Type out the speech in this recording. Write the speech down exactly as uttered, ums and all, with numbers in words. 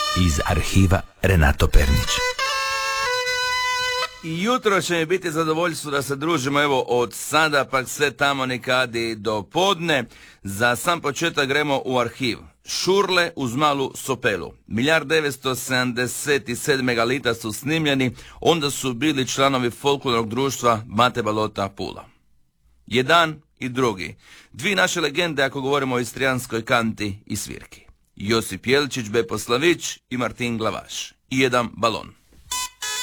iz arhiva Renato Pernić. I jutro će mi biti zadovoljstvo da se družimo evo od sada pa sve tamo nikadi do podne. Za sam početak gremo u arhiv. Šurle uz malu Sopelu. Milijard devetsto sedamdeset sedam. lita su snimljeni, onda su bili članovi folklornog društva Mate Balota Pula. Jedan i drugi. Dvi naše legende ako govorimo o istrijanskoj kanti i svirki. Josip Jelčić, Bepo Slavić i Martin Glavaš. I jedan balon.